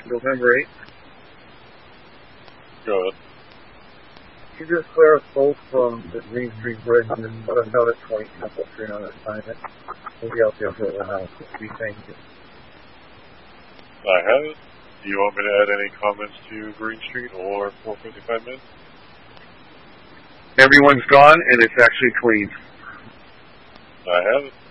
November 8th. Go ahead. Could you just clear us both from the Green Street Bridge and then put another 20 Temple Street on assignment? We'll be out there for the house. Thank you. I have it. Do you want me to add any comments to Green Street or 455 Mid? Everyone's gone, and it's actually clean. I have it.